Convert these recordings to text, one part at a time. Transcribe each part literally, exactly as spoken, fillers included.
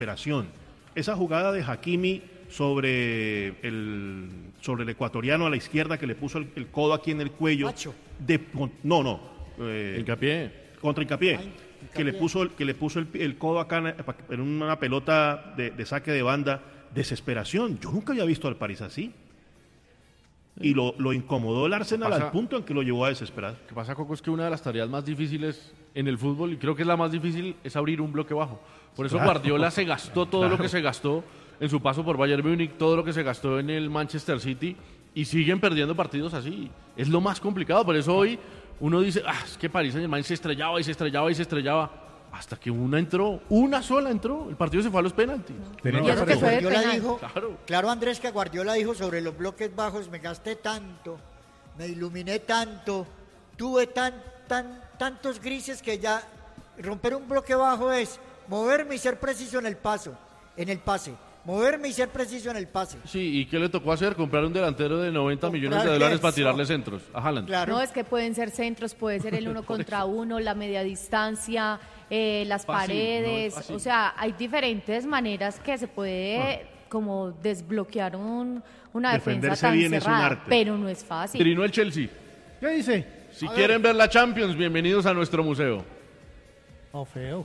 desesperación. Esa jugada de Hakimi sobre el, sobre el ecuatoriano a la izquierda que le puso el, el codo aquí en el cuello. De, no, no. Eh, Hincapié. Contra Hincapié. Ay, que le puso, que le puso el, el codo acá en, en una pelota de, de saque de banda. Desesperación. Yo nunca había visto al París así. Y lo, lo incomodó el Arsenal pasa, al punto en que lo llevó a desesperar. Lo que pasa, Coco, es que una de las tareas más difíciles en el fútbol, y creo que es la más difícil, es abrir un bloque bajo. Por eso claro. Guardiola se gastó todo claro. lo que se gastó en su paso por Bayern Múnich, todo lo que se gastó en el Manchester City, y siguen perdiendo partidos así. Es lo más complicado. Por eso hoy uno dice, ah, es que París Saint-Germain se estrellaba y se estrellaba y se estrellaba. Hasta que una entró, una sola entró, el partido se fue a los penaltis. Pero no, no, que Guardiola dijo, claro. claro Andrés, que Guardiola dijo sobre los bloques bajos, me gasté tanto, me iluminé tanto, tuve tan, tan, tantos grises que ya romper un bloque bajo es moverme y ser preciso en el paso, en el pase. Moverme y ser preciso en el pase. Sí, ¿y qué le tocó hacer? Comprar un delantero de noventa millones de dólares para tirarle centros a Haaland. Claro. No, es que pueden ser centros, puede ser el uno contra uno, la media distancia, eh, las fácil, paredes, no o sea, hay diferentes maneras que se puede ah. como desbloquear un, una defensa tan bien cerrada, es un arte. Pero no es fácil. Trinó el Chelsea. ¿Qué dice? Si a quieren ver. ver la Champions, bienvenidos a nuestro museo. Oh, feo.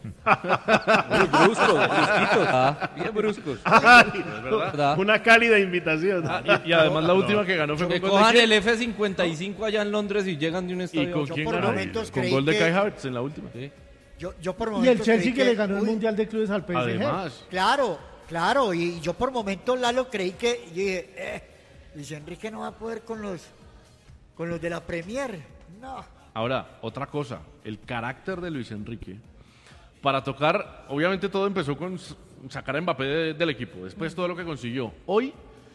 Muy bruscos, brusquitos. Ah, bien bruscos. Ay, ¿verdad? Una cálida invitación. Ah, y, y además no, la última no. que ganó fue que con cojan gol de el F cincuenta y cinco allá en Londres y llegan de un estadio. ¿Y con quién ganó? Con gol de Kai Havertz en la última. Sí. Yo, yo por y el Chelsea que, que le ganó uy, el Mundial de Clubes al P S G. Además. Claro, claro. Y yo por momentos, Lalo, creí que... Yo dije, eh, Luis Enrique no va a poder con los, con los de la Premier. No. Ahora, otra cosa. El carácter de Luis Enrique... Para tocar, obviamente todo empezó con sacar a Mbappé de, del equipo, después todo lo que consiguió. Hoy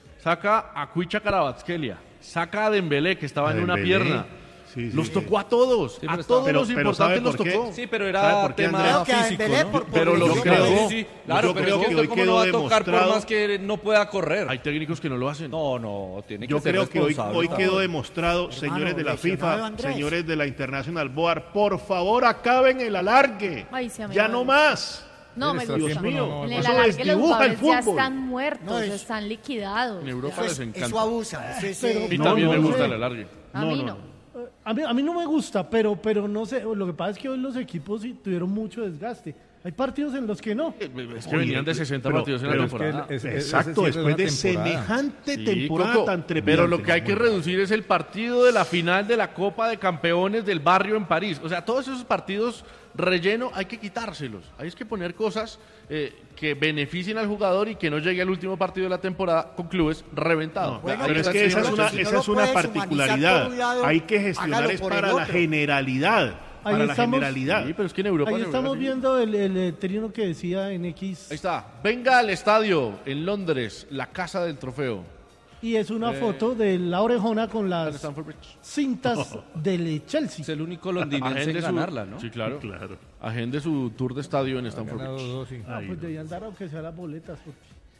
saca a Cuicha Kvaratskhelia, saca a Dembélé, que estaba a en Dembélé. una pierna. Sí, sí, los tocó a todos, sí, a todos pero, los pero importantes los tocó. Sí, pero era tema físico, ¿no? Por, por pero lo creo. Sí, sí, claro, yo pero creo es que hoy ¿cómo quedó no va a demostrado, tocar por más que no pueda correr? Hay técnicos que no lo hacen. No, no, tiene que yo ser creo que hoy, hoy quedó bien. demostrado, hermano, señores de la FIFA, Andrés. señores de la International Board, por favor acaben el alargue. Ay, sí, ya no más. No, me gusta. Dios mío, no, no, en el eso alargue los jugadores ya fútbol. están muertos, no, es, están liquidados. En Europa eso les es, encanta. Eso abusa. Eso es, pero, eh, y no, también no, me gusta no, el alargue. A mí no. A mí, a mí no me gusta, pero, pero no sé, lo que pasa es que hoy los equipos sí tuvieron mucho desgaste. Hay partidos en los que no. Es que Oye, venían de sesenta pero, partidos en la temporada. Es que es, es, Exacto, es después de temporada. semejante sí, temporada Coco, tan tremenda. Pero lo que hay que reducir es el partido de la final de la Copa de Campeones del barrio en París. O sea, todos esos partidos relleno hay que quitárselos. Hay que poner cosas eh, que beneficien al jugador y que no llegue al último partido de la temporada con clubes reventados. No, bueno, pero es que esa es una, esa es una particularidad. Hay que gestionar es para la generalidad. Ahí para estamos, la generalidad. Sí, pero es que en Europa ahí estamos viendo el, el, el trino que decía en X. Ahí está. Venga al estadio en Londres, la casa del trofeo. Y es una eh, foto de la orejona con las cintas oh. del Chelsea. Es el único londinense en ganarla, ¿no? Sí, claro. claro. Agende su tour de estadio en Stamford Bridge. Dos, sí. Ah, pues debían dar aunque sea las boletas. Porque...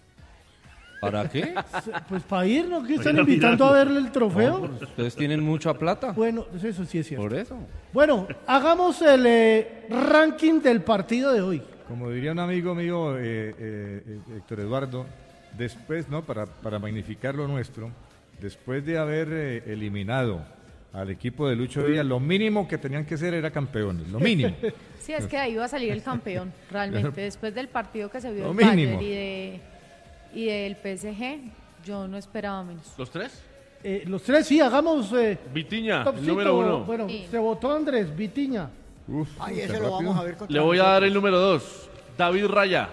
¿Para qué? Pues para ir, ¿no? ¿Que están invitando a verle el trofeo? No, ustedes tienen mucha plata. Bueno, eso sí es cierto. Por eso. Bueno, hagamos el eh, ranking del partido de hoy. Como diría un amigo mío, eh, eh, Héctor Eduardo, después, ¿no? Para, para magnificar lo nuestro, después de haber eh, eliminado al equipo de Lucho Díaz, lo mínimo que tenían que ser era campeones, lo mínimo. Sí, es que ahí iba a salir el campeón, realmente. Después del partido que se vio lo del mínimo. Bayern y de... Y del P S G, yo no esperaba menos. ¿Los tres? Eh, los tres, sí, hagamos... Eh, Vitiña, topcito, el número uno. Bueno, sí. Se votó Andrés, Vitiña. Uf, Ay, ese lo vamos a ver contra Le voy a dar el número dos, David Raya.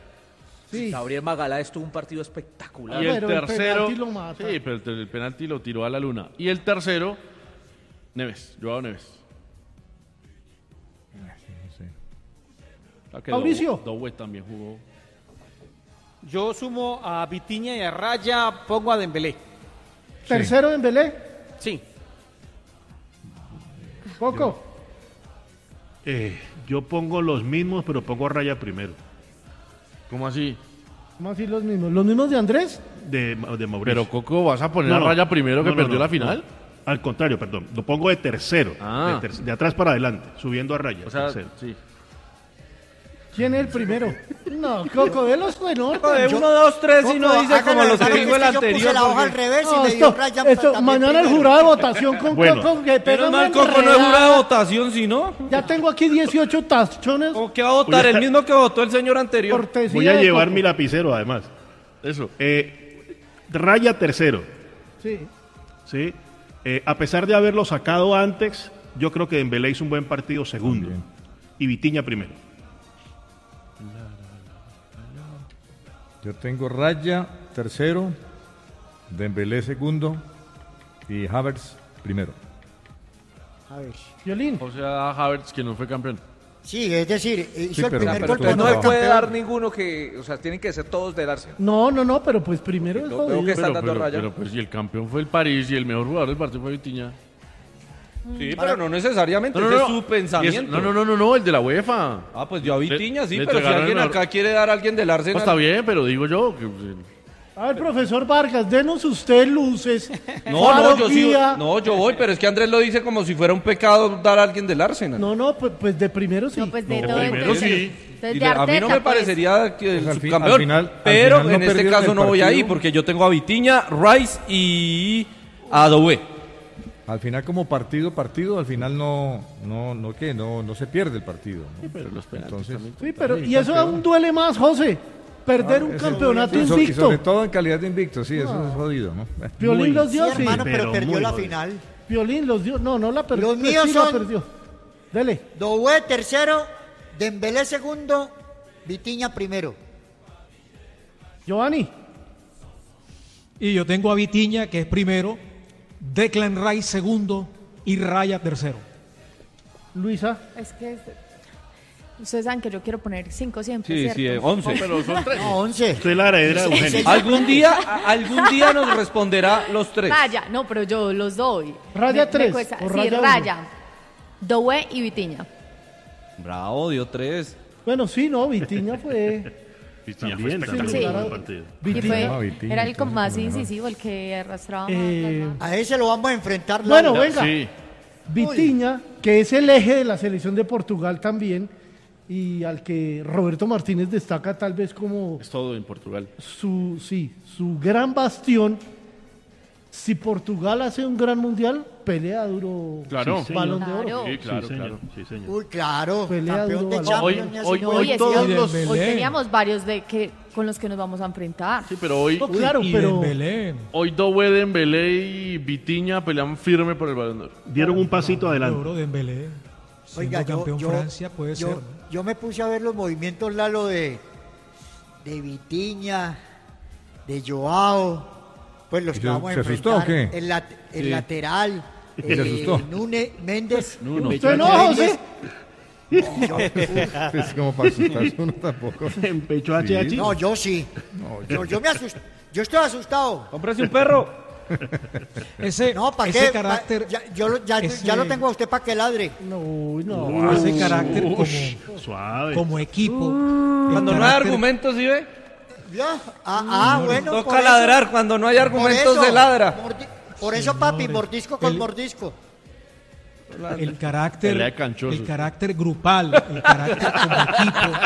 Sí. Gabriel Magaláes tuvo un partido espectacular. Y el pero tercero... El penalti lo mata. Sí, pero el, el penalti lo tiró a la luna. Y el tercero, Neves, Joao Neves. Sí. Mauricio. Doué también jugó. Yo sumo a Vitiña y a Raya, pongo a Dembélé. ¿Tercero Dembélé? Sí. ¿Coco? Yo, eh, yo pongo los mismos, pero pongo a Raya primero. ¿Cómo así? ¿Cómo así los mismos? ¿Los mismos de Andrés? De, de Mauricio. Pero Coco, ¿vas a poner no, a Raya primero que no, no, perdió no, la final? No. Al contrario, perdón. Lo pongo de tercero. Ah. De, ter- de atrás para adelante, subiendo a Raya. O sea, tercero. sí. ¿Quién es el primero? No, Cocodelo fue no. De uno, dos, tres y no dice como los que dijo el Yo anterior. puse la hoja al porque- revés y No, me esto, dio Ryan esto, también mañana el primero. jurado de votación con Bueno. Coco. Que Menos pega mal una Coco no es enredada. jurado de votación, si no. Ya tengo aquí dieciocho tachones. ¿Cómo que va a votar? El mismo que votó el señor anterior. Cortesía Voy a de llevar Coco. mi lapicero, además. Eso. Eh, Raya tercero, Sí. ¿sí? Eh, a pesar de haberlo sacado antes, yo creo que Dembélé hizo un buen partido segundo. También. Y Vitinha primero. Yo tengo Raya tercero, Dembélé segundo y Havertz primero. A ver. Violín. O sea, Havertz, que no fue campeón. Sí, es decir, hizo Sí, el pero- primer pero gol tú cuando no fue se puede campeón. dar ninguno que, o sea, tienen que ser todos del Arsenal. No, no, no, pero pues primero es Lo veo jodido. que está- Pero, dando pero, raya. pero, pues si el campeón fue el París y el mejor jugador del partido fue Vitinha. Sí, pero no necesariamente, ese es su pensamiento. Y es- no, no, no, no, no, el de la UEFA. Ah, pues yo a Vitinha, sí, le pero si entregaron alguien el- acá quiere dar a alguien del Pues Arsenal... está bien, pero digo yo que pues, A ver, profesor Vargas, denos usted luces. No, faro, no, yo sí, guía. no, yo voy, pero es que Andrés lo dice como si fuera un pecado dar a alguien del Arsenal. No, no, pues, pues de primero sí. No, pues de No, todo. primero entonces- sí. entonces Y de le- a mí no Arteta, me pues. parecería que el Pues al fin- subcampeón, al final- al pero final no en este perdieron caso el no voy partido. ahí porque yo tengo a Vitinha, Rice y a Doué. Al final como partido, partido, al final no, no, no, ¿qué? No, no se pierde el partido. ¿no? pero los penaltis Entonces, también. Sí, pero y eso aún duele más, José. Perder un Ese- campeonato y so- y invicto. sobre todo en calidad de invicto, sí, eso es jodido, ¿no? Violín Muy- los Sí, dio, sí. hermano, pero, pero perdió muy la jodido. final. Violín los dio. No, no la perdió. Los míos sí la son- perdió. Dele. Doué tercero, Dembélé segundo, Vitinha primero. Giovanni. Y yo tengo a Vitinha, que es primero, Declan Rice segundo y Raya tercero. Luisa. Es que ustedes saben que yo quiero poner cinco siempre, Sí, ¿cierto? sí, eh, once. Pero son tres. No, once. Usted es la heredera de Eugenio. Algún día, a- algún día nos responderá los tres. Raya, no, pero yo los doy. Raya Me- me tres, cuesta- o sí, raya uno. Raya, Doué y Vitinha. Bravo, dio tres. Bueno, sí, no, Vitinha fue. Vitinha Sí. fue espectacular Sí. en el partido. Y Vitinha. fue, No, Vitinha, era el entonces, más como mejor. incisivo, el que arrastraba más Eh, las manos. A ese lo vamos a enfrentar. Bueno, Lalo. venga. Sí. Vitinha, que es el eje de la selección de Portugal también, y al que Roberto Martínez destaca tal vez como Es todo en Portugal. su, sí, su gran bastión. Si Portugal hace un gran mundial, pelea duro Claro. Sí, balón de Claro. oro. Sí, claro, sí, señor. claro. Sí, señor. Uy, claro. Pelea Campeón duro de balón. Champions. Hoy- y así hoy- no hoy es. Oye, sí, todos hoy, los- hoy teníamos varios de que con los que nos vamos a enfrentar. Sí, pero hoy, No, claro, y pero Dembélé. hoy Doué, Dembélé y Vitinha pelean firme por el Balón de Oro. Dieron un pasito adelante. Oro Dembélé. Siendo Oiga, yo, campeón yo- Francia puede yo- ser. ¿no? yo me puse a ver los movimientos, Lalo, de, de Vitinha, de Joao, pues los ¿Y que se- vamos a se asustó enfrentar. o qué? El, lat- el Sí. lateral, ¿Se eh, asustó? Núñez, Méndez. Nuno. usted no, José. Es como para asustarse uno tampoco. Empechó a H H. No, yo sí. yo, yo me asusté. Yo estoy asustado. Cómprese un perro. Ese, No, ¿para ese qué? carácter, Pa- ya, yo lo- ya, ese- ya lo tengo a usted para que ladre. No, uy, no. ese carácter como, Suave. como equipo. Cuando el no hay carácter- argumentos, ¿sí ve? Ya. Ah, ah, bueno. por Toca eso- ladrar. Cuando no hay por argumentos, eso, se ladra. mordi- Por eso, papi, Señores, mordisco con el- mordisco. El carácter, Pelea de canchosos. el carácter grupal, el carácter como equipo.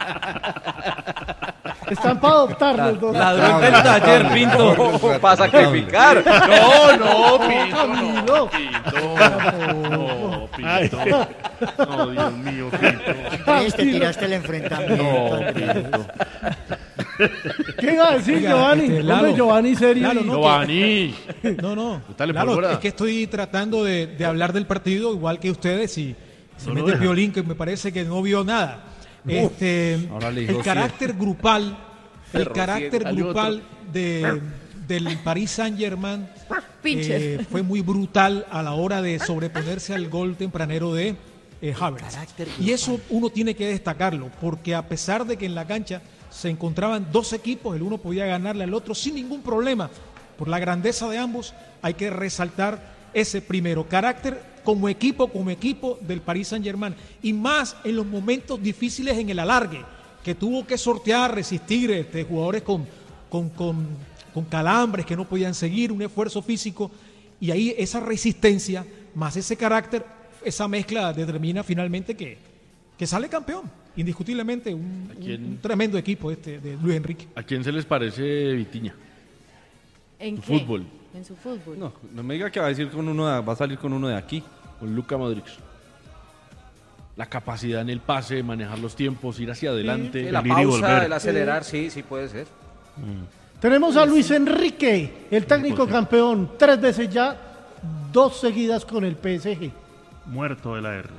Están para adoptar los dos. Ladrón del taller, Pinto. Para sacrificar. No, no, Pinto, Camilo. no, Pinto. No, Pinto. No, Dios mío, Pinto. Este tiraste el enfrentamiento. No, Pinto. ¿Qué iba a decir, Oiga, Giovanni? este, Hombre, Lalo. Giovanni serio. Lalo, y- no. Giovanni. No, no. Dale, Claro, pólvora. es que estoy tratando de, de hablar del partido igual que ustedes y se No lo mete el deja. violín que me parece que no vio nada. Este, ahora le dijo el carácter grupal, el Perro carácter ciego. grupal de, del Paris Saint-Germain Pinches. eh, fue muy brutal a la hora de sobreponerse al gol tempranero de eh, Havertz. Carácter Y eso uno tiene que destacarlo, porque a pesar de que en la cancha se encontraban dos equipos, el uno podía ganarle al otro sin ningún problema. Por la grandeza de ambos, hay que resaltar ese primero, carácter como equipo, como equipo del Paris Saint-Germain, y más en los momentos difíciles en el alargue, que tuvo que sortear, resistir este, jugadores con, con, con, con calambres que no podían seguir, un esfuerzo físico, y ahí esa resistencia, más ese carácter, esa mezcla determina finalmente que, que sale campeón. indiscutiblemente un, quién? un, un tremendo equipo este de Luis Enrique. ¿A quién se les parece Vitinha? ¿En Su qué? fútbol. En su fútbol. No, no me diga que va a, decir con uno de- va a salir con uno de aquí. Con Luka Modric. La capacidad en el pase, manejar los tiempos, ir hacia adelante. Sí, la el ir y pausa, volver. el acelerar, sí, sí puede ser. Tenemos a Luis Enrique, el técnico Imposible. campeón, tres veces ya, dos seguidas con el P S G. Muerto de la R.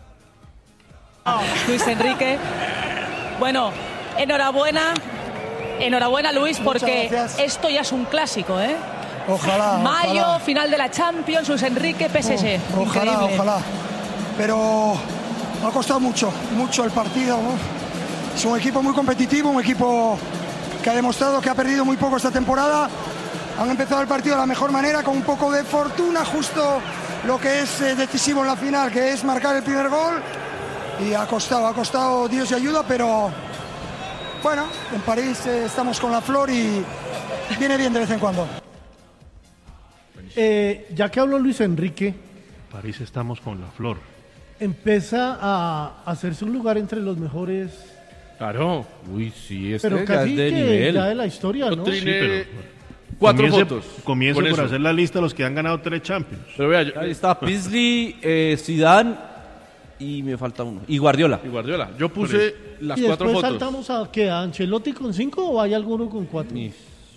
Luis Enrique. Bueno, enhorabuena. Enhorabuena, Luis, porque gracias. esto ya es un clásico, ¿eh? Ojalá. Mayo, ojalá. final de la Champions, Luis Enrique, P S G. Oh, ojalá, Increíble. ojalá. Pero ha costado mucho, mucho el partido, ¿no? Es un equipo muy competitivo, un equipo que ha demostrado que ha perdido muy poco esta temporada. Han empezado el partido de la mejor manera, con un poco de fortuna, justo lo que es eh, decisivo en la final, que es marcar el primer gol. Y ha costado, ha costado Dios y ayuda, pero bueno, en París eh, estamos con la flor y viene bien de vez en cuando. Eh, ya que habló Luis Enrique, París estamos con la flor. empieza a hacerse un lugar entre los mejores, Claro. Uy, sí, este pero ya casi es de que nivel. ya de la historia, ¿no? Otro- Sí, Tiene pero cuatro comience, fotos. Comience con por eso. hacer la lista de los que han ganado tres Champions. Pero vea, yo, Ahí está Paisley, eh, Zidane y me falta uno. Y Guardiola. y Guardiola. Yo puse las Y cuatro después fotos. saltamos a que a Ancelotti con cinco o hay alguno con cuatro. Y-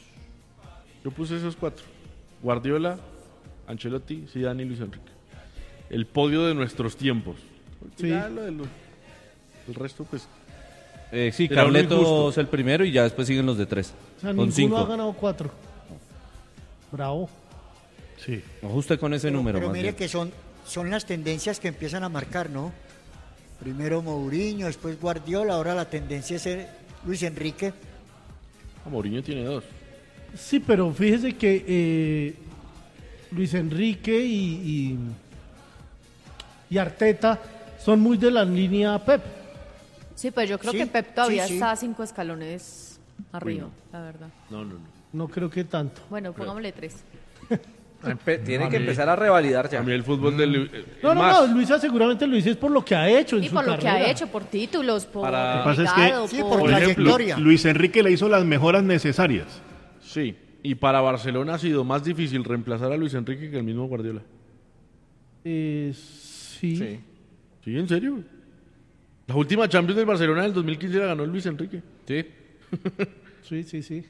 Yo puse esos cuatro. Guardiola, Ancelotti, Zidane y Luis Enrique. El podio de nuestros tiempos. Sí. Ya lo de los- el resto, pues. Eh, sí, Era un Carletos injusto. el primero y ya después siguen los de tres. O sea, con ninguno cinco. ha ganado cuatro. Bravo. Sí. Ajuste con ese Pero, número. pero más mire bien. que son, son las tendencias que empiezan a marcar, ¿no? Primero Mourinho, después Guardiola, ahora la tendencia es ser Luis Enrique. Ah, Mourinho tiene dos. Sí, pero fíjese que eh, Luis Enrique y, y, y Arteta son muy de la línea Pep. Sí, pues yo creo Sí, que Pep todavía sí, sí. está cinco escalones arriba, la verdad. No, no, no. No creo que tanto. Bueno, pongámosle tres. Empe- Tiene A que mí- empezar a revalidar ya. A mí el fútbol del. eh, No, no, más, no, Luisa seguramente lo dice es por lo que ha hecho en Y su por lo que carrera. ha hecho, por títulos, por Para- Lo que pasa es que- legado, Sí, por... por Por ejemplo, trayectoria. Luis Enrique le hizo las mejoras necesarias. Sí. Y para Barcelona ha sido más difícil reemplazar a Luis Enrique que el mismo Guardiola. Eh, sí. Sí. Sí, en serio. La última Champions del Barcelona del dos mil quince la ganó Luis Enrique. Sí. Sí, sí, sí.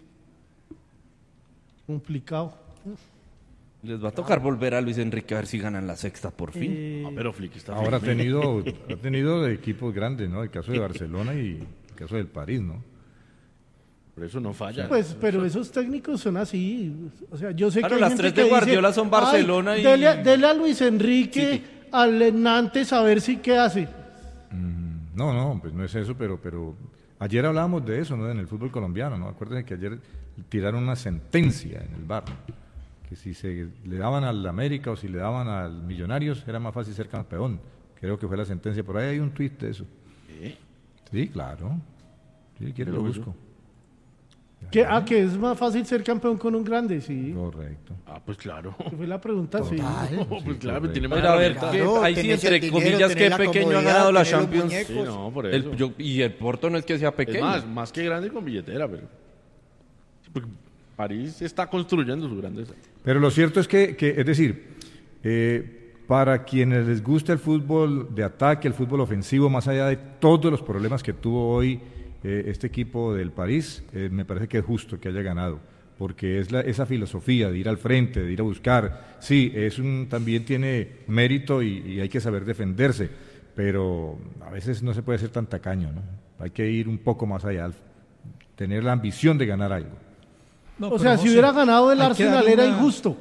Complicado. Les va a tocar volver a Luis Enrique a ver si ganan la sexta por fin. Eh, Ah, pero Flick está Ahora ha firme. tenido, ha tenido equipos grandes, ¿no? El caso de Barcelona y el caso del París, ¿no? Por eso no falla. Pues, pero esos técnicos son así. O sea, yo sé Claro, que hay las gente tres que de dice, Guardiola son Barcelona "Ay, y- Dele, a- dele a Luis Enrique, City". al Nantes, a ver si qué hace. No, no, pues no es eso, pero, pero ayer hablábamos de eso, ¿no? En el fútbol colombiano, ¿no? Acuérdense que ayer tiraron una sentencia en el V A R, ¿no? Que si se le daban al América o si le daban al Millonarios era más fácil ser campeón. Creo que fue la sentencia. Por ahí hay un tuit de eso. Sí, claro. Si quiere lo busco. Que, ah, que es más fácil ser campeón con un grande, sí. Correcto. Ah, pues claro. Que fue la pregunta, sí. Total. pues claro, tiene más Pero a ver, herramientas. ¿qué? Claro, ahí sí, tenés entre el dinero, comillas, tenés qué la pequeño ha comodidad, ganado la tenés los Champions. muñecos. Sí, no, por El- eso. yo- y el Porto no es que sea Es pequeño. más, más que grande con billetera, pero. Sí, porque París está construyendo su grandeza. Pero lo cierto es que, que es decir, eh, para quienes les gusta el fútbol de ataque, el fútbol ofensivo, más allá de todos los problemas que tuvo hoy eh, este equipo del París, eh, me parece que es justo que haya ganado, porque es la, esa filosofía de ir al frente, de ir a buscar. Sí, es un, también tiene mérito y, y hay que saber defenderse, pero a veces no se puede ser tan tacaño, ¿no? Hay que ir un poco más allá, tener la ambición de ganar algo. No, O pero sea, si José, hubiera ganado el hay que Arsenal darle era una- injusto.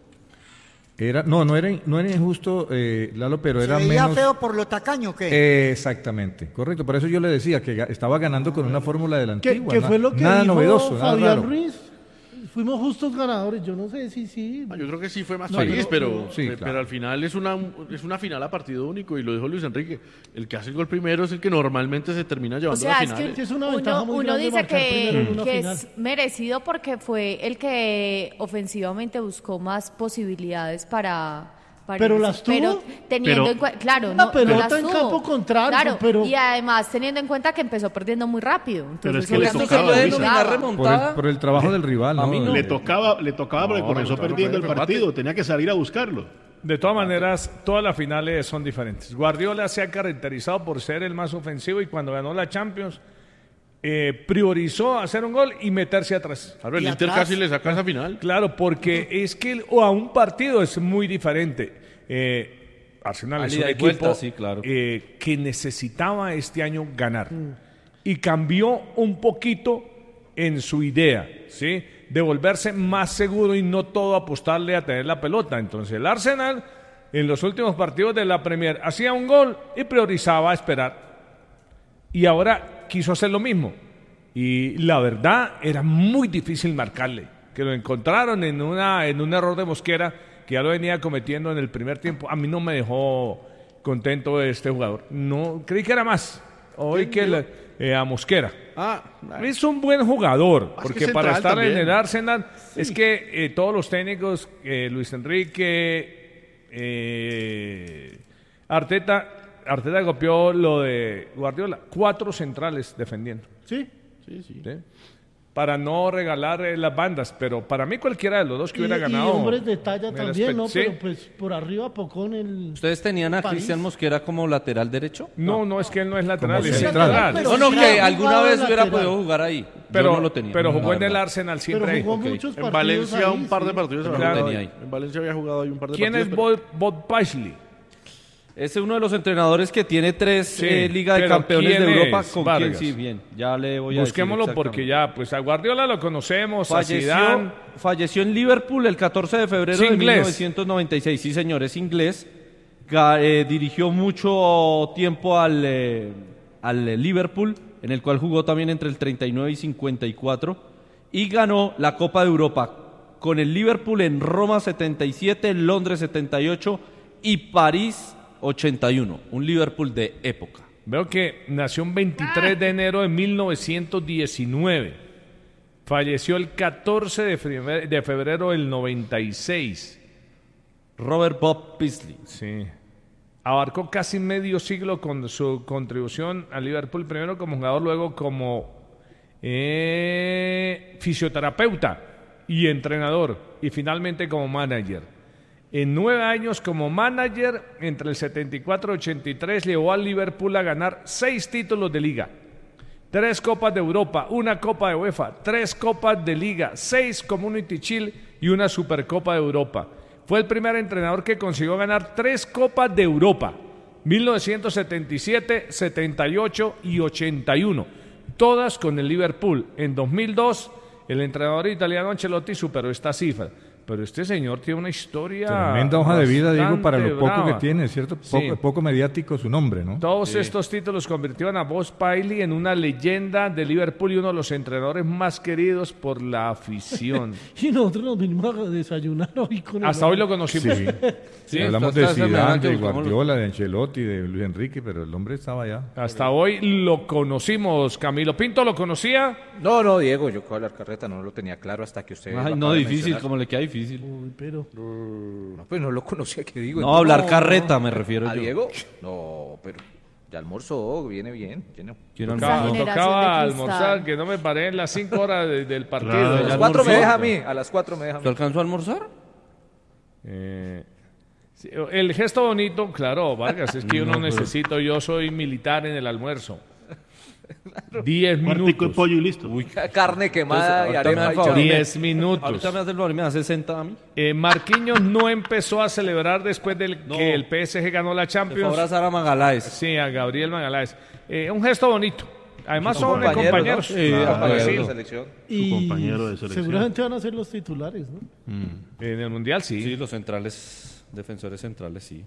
Era, no, no era, no era injusto, eh, Lalo, pero ¿Se era veía menos... feo por lo tacaño o qué? Eh, exactamente, correcto. Por eso yo le decía que ga- estaba ganando con una fórmula de la Que, antigua. que na- fue lo que nada dijo novedoso, nada Fabián raro. Ruiz. Fuimos justos ganadores. Yo no sé si sí. Ah, yo creo que sí fue más No, París, pero, sí, pero, claro. al final es una, es una final a partido único y lo dijo Luis Enrique. El que hace el gol primero es el que normalmente se termina O llevando sea, a es finales. que Es una ventaja uno, muy uno grande dice marcar primero en que, una que final. es merecido porque fue el que ofensivamente buscó más posibilidades para, París, pero las tuvo. Pero teniendo pero, en cuenta, claro, una no, pelota no en tuvo. campo contrario, claro, pero y además teniendo en cuenta que empezó perdiendo muy rápido. Pero es Entonces, que le obviamente, tocaba, le Luis, obligaba. Por el, por el trabajo del rival, A ¿no? mí no. Le tocaba, le tocaba porque No, comenzó claro, perdiendo el claro, partido, empate. tenía que salir a buscarlo. De todas maneras, todas las finales son diferentes. Guardiola se ha caracterizado por ser el más ofensivo y cuando ganó la Champions eh, priorizó hacer un gol y meterse atrás. Claro, el Inter casi le saca esa final. Claro, porque es que el- o a un partido es muy diferente. Eh, Arsenal A es ida un y equipo vuelta, sí, claro. eh, que necesitaba este año ganar y cambió un poquito en su idea, ¿sí? De volverse más seguro y no todo apostarle a tener la pelota. Entonces el Arsenal en los últimos partidos de la Premier hacía un gol y priorizaba esperar. Y ahora quiso hacer lo mismo. Y la verdad era muy difícil marcarle. Que lo encontraron en, una, en un error de Mosquera que ya lo venía cometiendo en el primer tiempo. A mí no me dejó contento este jugador. No, creí que era más. Hoy que le- eh, a Mosquera. Ah, Es un buen jugador, Es que porque es para central estar en también. el Arsenal es que eh, todos los técnicos, eh, Luis Enrique, eh, Arteta, Arteta copió lo de Guardiola, cuatro centrales defendiendo. Sí. Sí, sí. ¿sí? Para no regalar eh, las bandas, pero para mí cualquiera de los dos que Y, hubiera y ganado. hombres de talla el también, aspecto- ¿no? sí. Pero pues por arriba pocó en el... ¿Ustedes tenían a París. Cristian Mosquera como lateral derecho? No, no, es que él no es lateral, Como es central. central. Pero No, no, sí que ha alguna jugado vez hubiera lateral. podido jugar ahí. Pero, Yo no lo tenía. pero la jugó en el verdad. Arsenal Pero siempre. jugó ok. muchos En partidos Valencia ahí, un par de sí. partidos. Claro. había jugado Tenía ahí. ahí. En Valencia había jugado ahí un par de ¿Quién partidos. es pero- Bob, Bob Paisley? Es uno de los entrenadores que tiene tres Sí, eh, Liga de pero Campeones de ¿quién Europa. es, ¿Con Vargas? quién? Sí, bien. Ya le voy a Busquémoslo decir porque exactamente. ya, pues a Guardiola lo conocemos, a Falleció, Zidane. falleció en Liverpool el catorce de febrero ¿Es de inglés? mil novecientos noventa y seis. Sí, señor, es inglés. Ga- eh, dirigió mucho tiempo al, eh, al eh, Liverpool, en el cual jugó también entre el treinta y nueve y cincuenta y cuatro. Y ganó la Copa de Europa con el Liverpool en Roma setenta y siete, Londres setenta y ocho y París ochenta y uno. Un Liverpool de época. Veo que nació un veintitrés de enero de mil novecientos diecinueve. Falleció el catorce de febrero, de febrero del noventa y seis. Robert Bob Paisley. Sí. Abarcó casi medio siglo con su contribución al Liverpool, primero como jugador, luego como eh, fisioterapeuta y entrenador, y finalmente como manager. En nueve años como manager, entre el setenta y cuatro y ochenta y tres, llevó al Liverpool a ganar seis títulos de liga, tres copas de Europa, una copa de UEFA, tres copas de liga, seis Community Shield y una Supercopa de Europa. Fue el primer entrenador que consiguió ganar tres copas de Europa, mil novecientos setenta y siete, setenta y ocho y ochenta y uno, todas con el Liverpool. En dos mil dos, el entrenador italiano Ancelotti superó esta cifra. Pero este señor tiene una historia. Tremenda hoja de vida, Diego, para lo poco brava. que tiene, ¿cierto? Sí. Poco, poco mediático su nombre, ¿no? Todos Sí. estos títulos convirtieron a Bob Paisley en una leyenda de Liverpool y uno de los entrenadores más queridos por la afición. Y nosotros nos vinimos a desayunar hoy con Hasta el hoy lo conocimos. Sí. Sí, Hablamos hasta de esta semana Zidane, que de buscamos los- Guardiola, de Ancelotti, de Luis Enrique, pero el hombre estaba allá. Hasta hoy lo conocimos. Camilo Pinto, ¿lo conocía? No, no, Diego, yo que hablar carreta no lo tenía claro hasta que usted. Ay, lo no, acaba de difícil, mencionar. como le queda difícil. pero... No, pues no lo conocía, ¿qué digo? No, hablar carreta me refiero ¿A yo. Diego? No, pero ya almorzó, viene bien. Lleno. Tocaba, tocaba almorzar, que no me paré en las cinco horas de- del partido. A las cuatro me deja a mí, a las cuatro me deja a mí. ¿Te alcanzó a almorzar? Eh, sí, el gesto bonito, claro, Vargas, es que yo no, No, pero- necesito, yo soy militar en el almuerzo. Diez Cuartico minutos. de pollo y listo. Carne quemada y ahorita me arepa. da y favor, chao. me- Diez minutos. Ahorita me hace el favor y me da sesenta a mí. Eh, Marquinhos no empezó a celebrar después de que el P S G ganó la Le fue a Champions. abrazar a Magaláes. Sí, a Gabriel Magaláes. Eh, un gesto bonito. Además Son son eh, compañeros, compañeros. ¿no? Sí, Son de compañeros de acuerdo. selección. Y compañero de selección. seguramente van a ser los titulares, ¿no? En el Mundial sí. Sí, los centrales, defensores centrales, sí.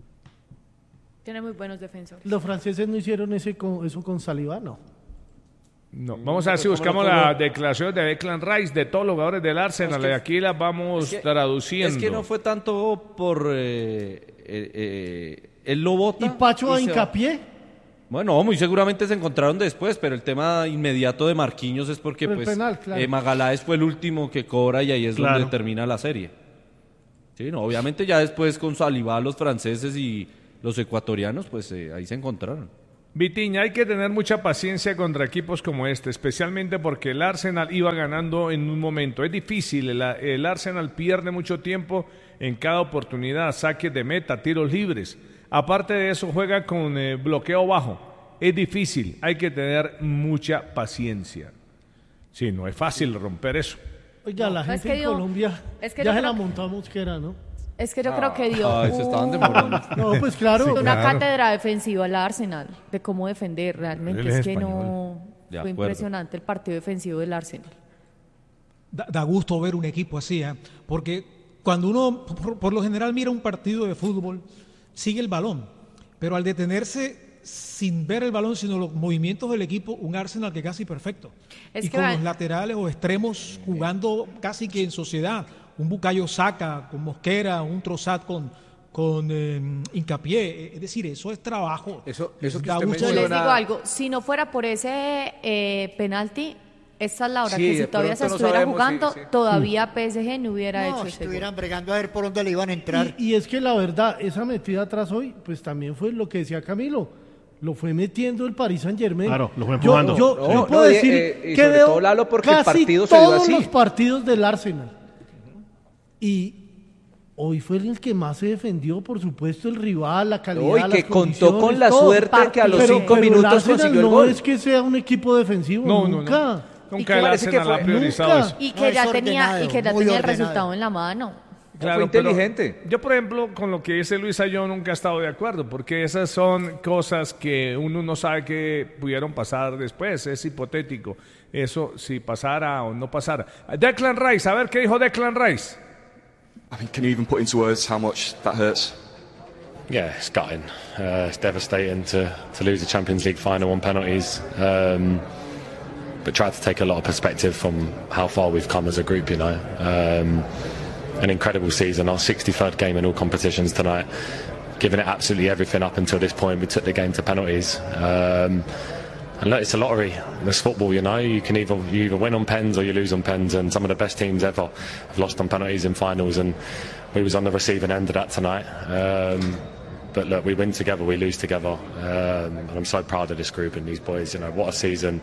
Tiene muy buenos defensores. Los franceses no hicieron ese con, eso con Saliba, no. No, vamos a ver si buscamos las declaraciones de Declan Rice de todos los jugadores del Arsenal. Es que- y aquí las vamos Es que- traduciendo. Es que no fue tanto por... Eh, eh, eh, él lo bota. ¿Y Pacho a se va. hincapié? Bueno, muy seguramente se encontraron después, pero el tema inmediato de Marquinhos es porque Por el pues, penal, claro. eh, Magaláes fue el último que cobra y ahí es Claro. donde termina la serie. Sí, no, obviamente ya después con Saliba los franceses y los ecuatorianos, pues eh, ahí se encontraron. Vitinha, hay que tener mucha paciencia contra equipos como este, especialmente porque el Arsenal iba ganando en un momento. Es difícil, el, el Arsenal pierde mucho tiempo en cada oportunidad, saques de meta, tiros libres. Aparte de eso, juega con eh, bloqueo bajo. Es difícil, hay que tener mucha paciencia. Sí, no es fácil romper eso. Oiga, la No, gente es que en dio- Colombia es que ya yo se creo la que- montamos que era, ¿no? Es que yo creo que dio Ay, se estaban un- demorando. No, pues claro. Sí, una claro. cátedra defensiva al Arsenal, de cómo defender realmente. Él Es es que español. no... De Fue acuerdo. impresionante el partido defensivo del Arsenal. Da, da gusto ver un equipo así, ¿eh? Porque cuando uno, por, por lo general, mira un partido de fútbol, sigue el balón, pero al detenerse sin ver el balón, sino los movimientos del equipo, un Arsenal que casi perfecto. Es y que con va- los laterales o extremos jugando casi que en sociedad. Un Bukayo Saka con Mosquera, un Trossard con, con eh, Hincapié. Es decir, eso es trabajo. Eso, eso que Da usted gusto Yo les menciona- digo algo, si no fuera por ese eh, penalti, esta es la hora Sí, que si de todavía se pronto no estuviera sabemos, jugando, sí, sí. todavía P S G no hubiera No, hecho ese gol. estuvieran bregando a ver por dónde le iban a entrar. Y, y es que la verdad, esa metida atrás hoy, pues también fue lo que decía Camilo. Lo fue metiendo el Paris Saint Germain. Claro, lo fue Yo, empujando. yo, No, yo no, puedo y, decir eh, y que sobre veo todo, Lalo, porque el casi partido se dio todos así. los partidos del Arsenal. Y hoy fue el que más se defendió, por supuesto, el rival, la calidad, Uy, las que contó con condiciones, la todo. suerte que a los Pero- cinco pero el minutos Arsenal consiguió el no gol. es que sea un equipo defensivo, No, no, no. nunca. Nunca que el parece que Arsenal ha fue- priorizado nunca. eso. Y No, que es ya tenía, ordenado, y que ya muy tenía el ordenado. resultado en la mano. Fue pero inteligente. yo, por ejemplo, con lo que dice Luisa, yo nunca he estado de acuerdo, porque esas son cosas que uno no sabe que pudieron pasar después, es hipotético. Eso, si pasara o no pasara. Declan Rice, a ver qué dijo Declan Rice. I mean, can you even put into words how much that hurts? Yeah, it's gutting. Uh, it's devastating to, to lose the Champions League final on penalties. Um, but try to take a lot of perspective from how far we've come as a group, you know. Um, an incredible season, our sixty-third game in all competitions tonight. Giving it absolutely everything up until this point. We took the game to penalties. Um, and look, it's a lottery. It's football, you know. You can either you either win on pens or you lose on pens. And some of the best teams ever have lost on penalties in finals. And we was on the receiving end of that tonight. Um, but look, we win together, we lose together. Um, and I'm so proud of this group and these boys. You know, what a season.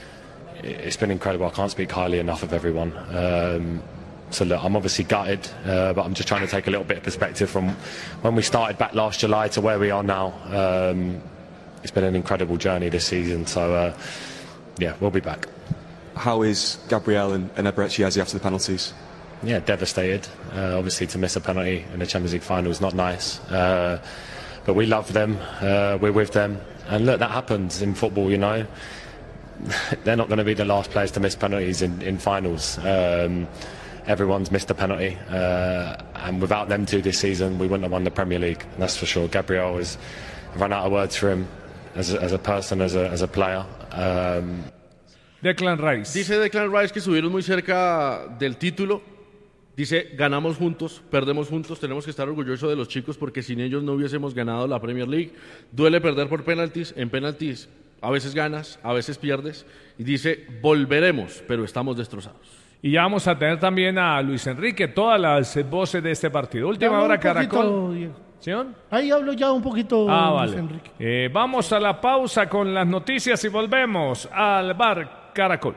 It's been incredible. I can't speak highly enough of everyone. Um, so look, I'm obviously gutted, uh, but I'm just trying to take a little bit of perspective from when we started back last July to where we are now. Um, it's been an incredible journey this season. So uh, yeah, we'll be back. How is Gabriel and, and Eberechi after the penalties? Yeah, devastated. Uh, obviously, to miss a penalty in the Champions League final is not nice. Uh, but we love them. Uh, we're with them. And look, that happens in football, you know. They're not going to be the last players to miss penalties in, in finals. Um, everyone's missed a penalty. Uh, and without them two this season, we wouldn't have won the Premier League. That's for sure. Gabriel has run out of words for him as a, as a person, as a, as a player. Um, Declan Rice. Dice Declan Rice que estuvieron muy cerca del título. Dice, ganamos juntos, perdemos juntos, tenemos que estar orgullosos de los chicos porque sin ellos no hubiésemos ganado la Premier League. Duele perder por penaltis, en penaltis a veces ganas, a veces pierdes. Y dice, volveremos, pero estamos destrozados. Y ya vamos a tener también a Luis Enrique, todas las voces de este partido. Última Hablo hora, un poquito, Caracol. Diego. ¿Sí? Ahí hablo ya un poquito, Ah, Luis vale. Enrique. Eh, vamos a la pausa con las noticias y volvemos al bar Caracol.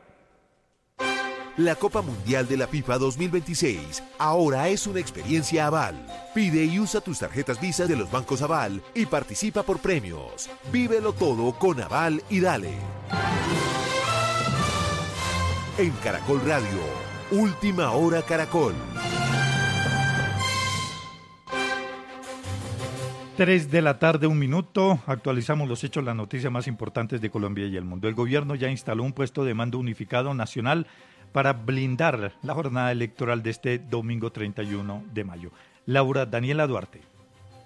La Copa Mundial de la FIFA dos mil veintiséis ahora es una experiencia Aval. Pide y usa tus tarjetas Visa de los bancos Aval y participa por premios. Vívelo todo con Aval y dale. En Caracol Radio, Última Hora Caracol. Tres de la tarde, un minuto. Actualizamos los hechos, las noticias más importantes de Colombia y el mundo. El gobierno ya instaló un puesto de mando unificado nacional para blindar la jornada electoral de este domingo treinta y uno de mayo. Laura Daniela Duarte.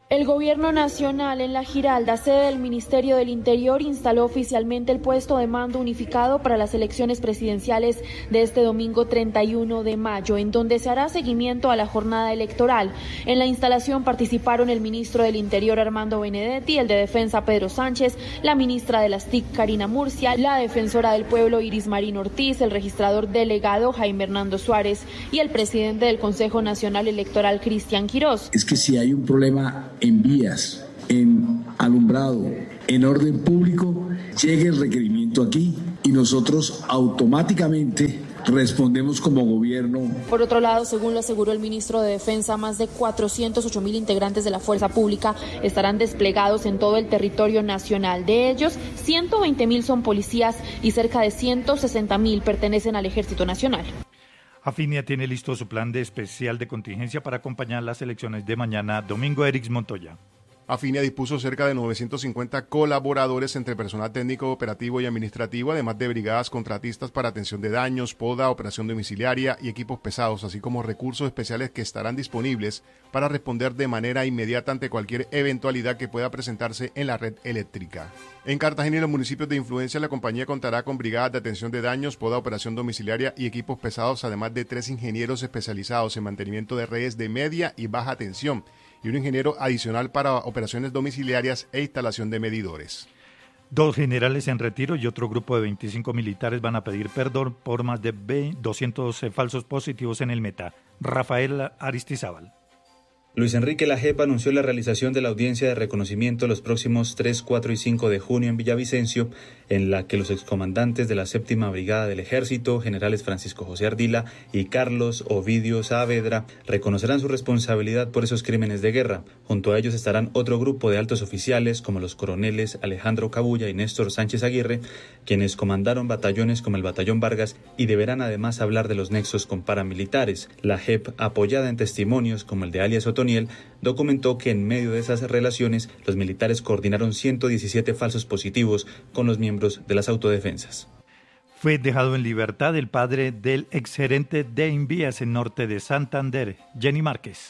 El Gobierno Nacional en La Giralda, sede del Ministerio del Interior, instaló oficialmente el puesto de mando unificado para las elecciones presidenciales de este domingo treinta y uno de mayo, en donde se hará seguimiento a la jornada electoral. En la instalación participaron el ministro del Interior Armando Benedetti, el de Defensa Pedro Sánchez, la ministra de las T I C Karina Murcia, la defensora del pueblo Iris Marín Ortiz, el registrador delegado Jaime Hernando Suárez y el presidente del Consejo Nacional Electoral Cristian Quirós. Es que si hay un problema en vías, en alumbrado, en orden público, llegue el requerimiento aquí y nosotros automáticamente respondemos como gobierno. Por otro lado, según lo aseguró el ministro de Defensa, más de cuatrocientos ocho mil integrantes de la Fuerza Pública estarán desplegados en todo el territorio nacional. De ellos, ciento veinte mil son policías y cerca de ciento sesenta mil pertenecen al Ejército Nacional. Afinia tiene listo su plan de especial de contingencia para acompañar las elecciones de mañana domingo. Erix Montoya. Afinia dispuso cerca de novecientos cincuenta colaboradores entre personal técnico, operativo y administrativo, además de brigadas contratistas para atención de daños, poda, operación domiciliaria y equipos pesados, así como recursos especiales que estarán disponibles para responder de manera inmediata ante cualquier eventualidad que pueda presentarse en la red eléctrica. En Cartagena y los municipios de influencia, la compañía contará con brigadas de atención de daños, poda, operación domiciliaria y equipos pesados, además de tres ingenieros especializados en mantenimiento de redes de media y baja tensión, y un ingeniero adicional para operaciones domiciliarias e instalación de medidores. Dos generales en retiro y otro grupo de veinticinco militares van a pedir perdón por más de doscientos falsos positivos en el Meta. Rafael Aristizábal. Luis Enrique Lajepa anunció la realización de la audiencia de reconocimiento los próximos tres, cuatro y cinco de junio en Villavicencio, en la que los excomandantes de la séptima Brigada del Ejército, generales Francisco José Ardila y Carlos Ovidio Saavedra, reconocerán su responsabilidad por esos crímenes de guerra. Junto a ellos estarán otro grupo de altos oficiales, como los coroneles Alejandro Cabulla y Néstor Sánchez Aguirre, quienes comandaron batallones como el Batallón Vargas y deberán además hablar de los nexos con paramilitares. La J E P, apoyada en testimonios como el de alias Otoniel, documentó que en medio de esas relaciones los militares coordinaron ciento diecisiete falsos positivos con los miembros de las autodefensas. Fue dejado en libertad el padre del exgerente de Invías en norte de Santander, Jenny Márquez.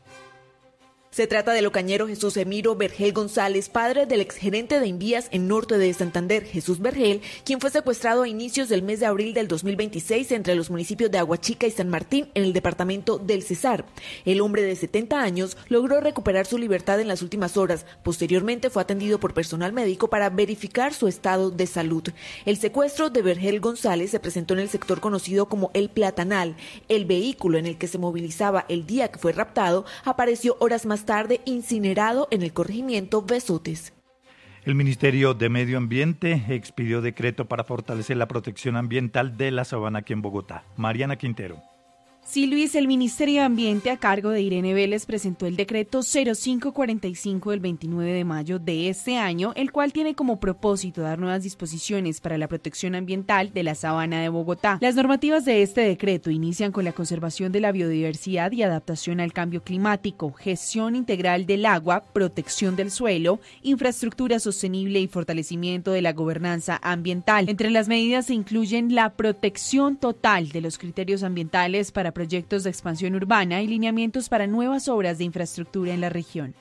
Se trata del ocañero Jesús Emiro Vergel González, padre del exgerente de Invías en norte de Santander, Jesús Vergel, quien fue secuestrado a inicios del mes de abril del dos mil veintiséis entre los municipios de Aguachica y San Martín en el departamento del Cesar. El hombre de setenta años logró recuperar su libertad en las últimas horas. Posteriormente fue atendido por personal médico para verificar su estado de salud. El secuestro de Vergel González se presentó en el sector conocido como El Platanal. El vehículo en el que se movilizaba el día que fue raptado apareció horas más tarde incinerado en el corregimiento Besotes. El Ministerio de Medio Ambiente expidió decreto para fortalecer la protección ambiental de la sabana aquí en Bogotá. Mariana Quintero. Sí, Luis, el Ministerio de Ambiente a cargo de Irene Vélez presentó el decreto cero cinco cuarenta y cinco del veintinueve de mayo de este año, el cual tiene como propósito dar nuevas disposiciones para la protección ambiental de la sabana de Bogotá. Las normativas de este decreto inician con la conservación de la biodiversidad y adaptación al cambio climático, gestión integral del agua, protección del suelo, infraestructura sostenible y fortalecimiento de la gobernanza ambiental. Entre las medidas se incluyen la protección total de los criterios ambientales para proyectos de expansión urbana y lineamientos para nuevas obras de infraestructura en la región.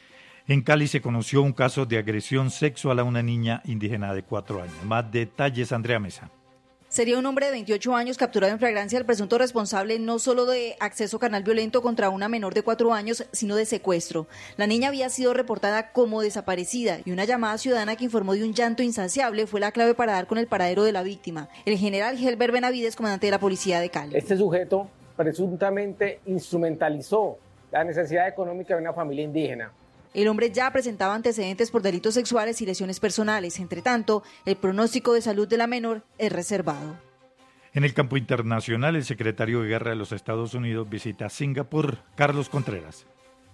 En Cali se conoció un caso de agresión sexual a una niña indígena de cuatro años. Más detalles, Andrea Mesa. Sería un hombre de veintiocho años capturado en flagrancia el presunto responsable no solo de acceso carnal violento contra una menor de cuatro años, sino de secuestro. La niña había sido reportada como desaparecida y una llamada ciudadana que informó de un llanto insaciable fue la clave para dar con el paradero de la víctima. El general Gelber Benavides, comandante de la Policía de Cali. Este sujeto presuntamente instrumentalizó la necesidad económica de una familia indígena. El hombre ya presentaba antecedentes por delitos sexuales y lesiones personales. Entre tanto, el pronóstico de salud de la menor es reservado. En el campo internacional, el secretario de Guerra de los Estados Unidos visita Singapur. Carlos Contreras.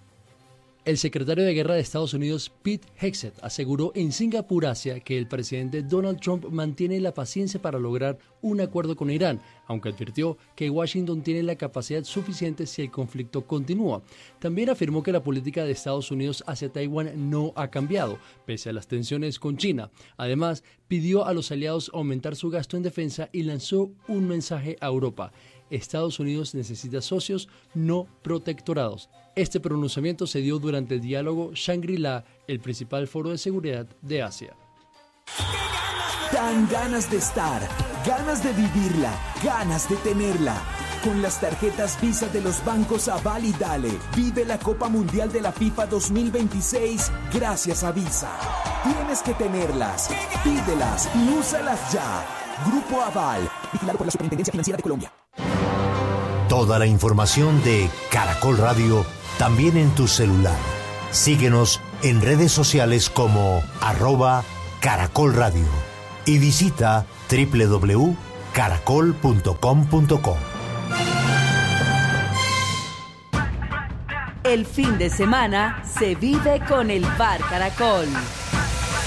El secretario de Guerra de Estados Unidos, Pete Hegseth, aseguró en Singapur, Asia, que el presidente Donald Trump mantiene la paciencia para lograr un acuerdo con Irán, aunque advirtió que Washington tiene la capacidad suficiente si el conflicto continúa. También afirmó que la política de Estados Unidos hacia Taiwán no ha cambiado, pese a las tensiones con China. Además, pidió a los aliados aumentar su gasto en defensa y lanzó un mensaje a Europa. Estados Unidos necesita socios, no protectorados. Este pronunciamiento se dio durante el diálogo Shangri-La, el principal foro de seguridad de Asia. Dan ganas de estar, ganas de vivirla, ganas de tenerla. Con las tarjetas Visa de los bancos Aval y Dale, vive la Copa Mundial de la FIFA dos mil veintiséis gracias a Visa. Tienes que tenerlas, pídelas y úsalas ya. Grupo Aval, vigilado por la Superintendencia Financiera de Colombia. Toda la información de Caracol Radio también en tu celular. Síguenos en redes sociales como arroba Caracol Radio y visita doble u doble u doble u punto caracol punto com punto co. El fin de semana se vive con el Bar Caracol.